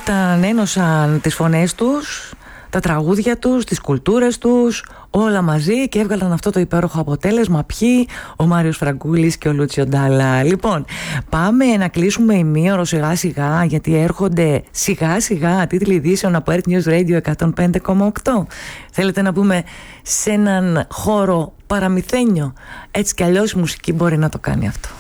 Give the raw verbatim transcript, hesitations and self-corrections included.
τα ανένωσαν τις φωνές τους, τα τραγούδια τους, τις κουλτούρες τους, όλα μαζί και έβγαλαν αυτό το υπέροχο αποτέλεσμα. Ποιοι? Ο Μάριος Φραγκούλης και ο Λούτσιο Ντάλα. Λοιπόν, πάμε να κλείσουμε ημίωρο σιγά σιγά, γιατί έρχονται σιγά σιγά τίτλοι ειδήσεων από Earth News Radio εκατόν πέντε κόμμα οκτώ. Θέλετε να πούμε σε έναν χώρο παραμυθένιο? Έτσι κι αλλιώς η μουσική μπορεί να το κάνει αυτό.